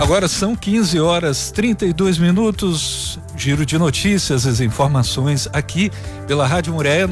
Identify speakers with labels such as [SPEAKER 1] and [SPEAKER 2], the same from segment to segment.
[SPEAKER 1] Agora são 15h32. Giro de notícias, as informações aqui pela Rádio Muriaé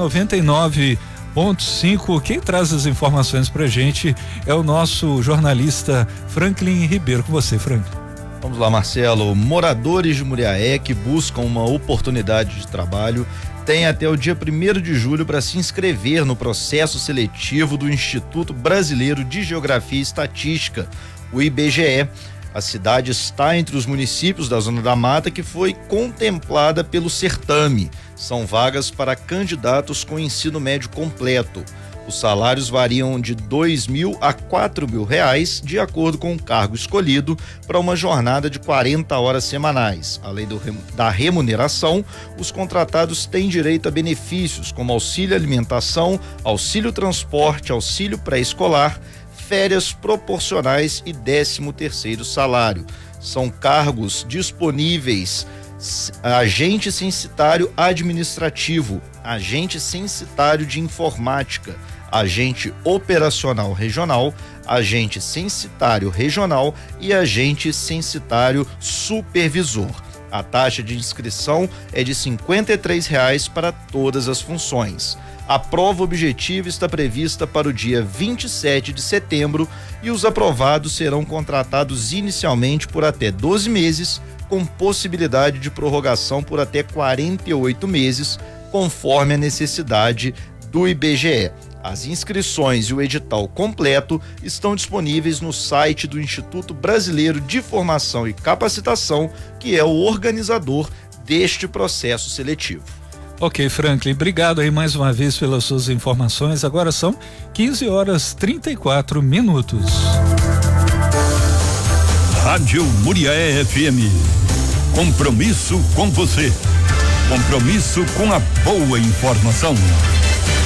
[SPEAKER 1] 99.5. Quem traz as informações pra gente é o nosso jornalista Franklin Ribeiro. Com você, Franklin.
[SPEAKER 2] Vamos lá, Marcelo. Moradores de Muriaé que buscam uma oportunidade de trabalho têm até o dia 1º de julho para se inscrever no processo seletivo do Instituto Brasileiro de Geografia e Estatística, o IBGE. A cidade está entre os municípios da Zona da Mata que foi contemplada pelo certame. São vagas para candidatos com ensino médio completo. Os salários variam de R$2.000 a R$4.000, de acordo com o cargo escolhido, para uma jornada de 40 horas semanais. Além da remuneração, os contratados têm direito a benefícios como auxílio alimentação, auxílio transporte, auxílio pré-escolar, férias proporcionais e 13º salário. São cargos disponíveis: agente censitário administrativo, agente censitário de informática, agente operacional regional, agente censitário regional e agente censitário supervisor. A taxa de inscrição é de R$53 para todas as funções. A prova objetiva está prevista para o dia 27 de setembro e os aprovados serão contratados inicialmente por até 12 meses, com possibilidade de prorrogação por até 48 meses, conforme a necessidade do IBGE. As inscrições e o edital completo estão disponíveis no site do Instituto Brasileiro de Formação e Capacitação, que é o organizador deste processo seletivo.
[SPEAKER 1] Ok, Franklin, obrigado aí mais uma vez pelas suas informações. Agora são 15h34.
[SPEAKER 3] Rádio Muriaé FM. Compromisso com você. Compromisso com a boa informação.